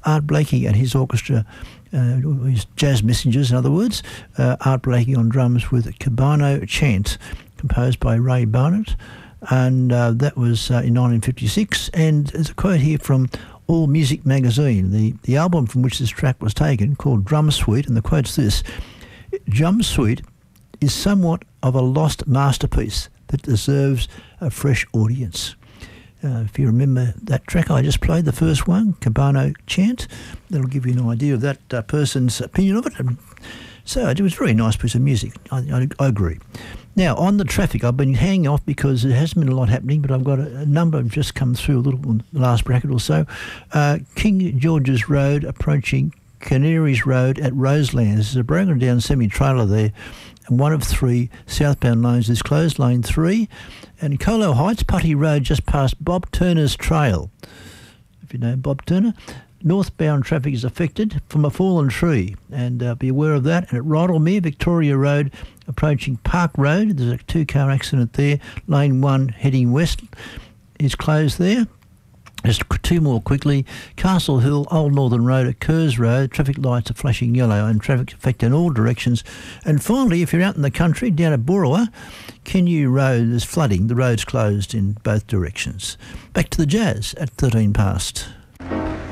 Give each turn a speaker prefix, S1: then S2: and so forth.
S1: Art Blakey and his orchestra, his jazz messengers, in other words. Art Blakey on drums with Cabano Chant, composed by Ray Barnett, and that was in 1956. And there's a quote here from All Music magazine, the album from which this track was taken, called Drum Suite, and the quote's this: "Drum Suite is somewhat of a lost masterpiece that deserves a fresh audience." If you remember that track I just played, the first one, Cabano Chant, that'll give you an idea of that person's opinion of it. So it was a very nice piece of music. I agree. Now, on the traffic, I've been hanging off because there hasn't been a lot happening, but I've got a number have just come through a little in the last bracket or so. King George's Road approaching Canaries Road at Roselands. There's a broken down semi-trailer there, and one of three southbound lanes is closed, lane 3. And Colo Heights, Putty Road, just past Bob Turner's Trail. If you know Bob Turner. Northbound traffic is affected from a fallen tree, and be aware of that. And at Rydalmere, Victoria Road, approaching Park Road, there's a 2-car accident there. Lane 1 heading west is closed there. Just 2 more quickly. Castle Hill, Old Northern Road at Kerrs Road. Traffic lights are flashing yellow and traffic affected in all directions. And finally, if you're out in the country, down at Boorowa, Kenyu Road is flooding. The road's closed in both directions. Back to the jazz at 13 past.